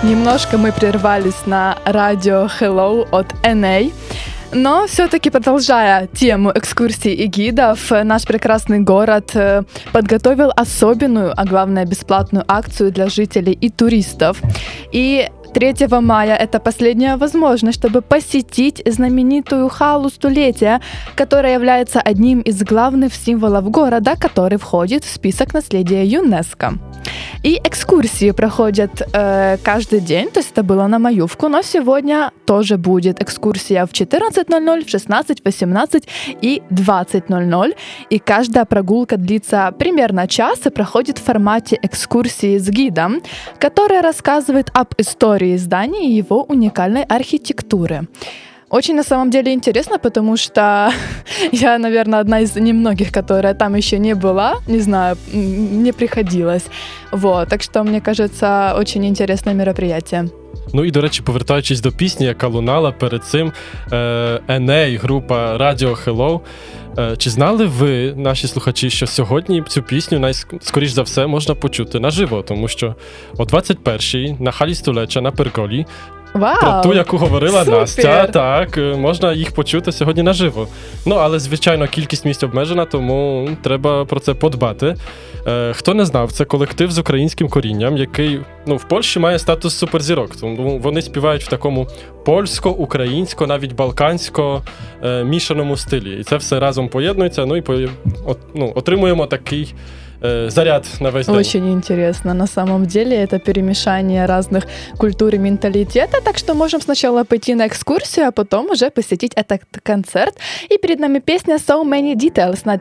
немножко мы прервались на радио Hello от NA. Но все-таки, продолжая тему экскурсий и гидов, наш прекрасный город подготовил особенную, а главное бесплатную акцию для жителей и туристов. И 3 мая это последняя возможность, чтобы посетить знаменитую халу столетия, которая является одним из главных символов города, который входит в список наследия ЮНЕСКО. И экскурсии проходят каждый день, то есть это было на Маювку, но сегодня тоже будет экскурсия в 14:00, в 16, 18 и 20:00. И каждая прогулка длится примерно час и проходит в формате экскурсии с гидом, который рассказывает об истории здания и его уникальной архитектуры. Очень на самом деле интересно, потому что я, наверное, одна из немногих, которая там еще не была, не знаю, не приходилось. Вот, так что, мне кажется, очень интересное мероприятие. Ну і, до речі, повертаючись до пісні, яка лунала перед цим, NA, група Radio Hello. Чи знали ви, наші слухачі, що сьогодні цю пісню, скоріш за все, можна почути наживо, тому що о 21-й на халі століття на Перголі, про ту, яку говорила супер! Настя, так, можна їх почути сьогодні наживо. Ну, але, звичайно, кількість місць обмежена, тому треба про це подбати. Хто не знав, це колектив з українським корінням, який, в Польщі має статус суперзірок. Тому вони співають в такому польсько-українсько, навіть балкансько-мішаному стилі. І це все разом поєднується, і отримуємо такий заряд на весь день. Очень интересно. На самом деле это перемешание разных культур и менталитета, так что можем сначала пойти на экскурсию, а потом уже посетить этот концерт. И перед нами песня So Many Details на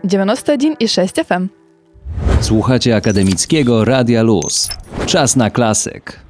91,6 FM. Słuchacie Akademickiego Radia Luz. Czas na klasyk.